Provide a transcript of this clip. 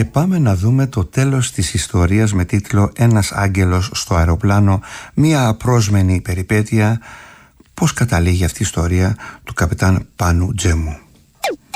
Και πάμε να δούμε το τέλος της ιστορίας με τίτλο «Ένας άγγελος στο αεροπλάνο», μία απρόσμενη περιπέτεια. Πώς καταλήγει αυτή η ιστορία του καπετάν Πάνου Τζέμου.